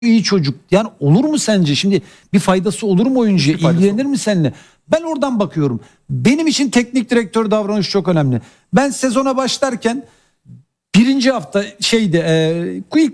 iyi çocuk. Yani olur mu sence? Şimdi bir faydası olur mu oyuncuya? İlgilenir mi seninle? Ben oradan bakıyorum. Benim için teknik direktör davranışı çok önemli. Ben sezona başlarken birinci hafta ilk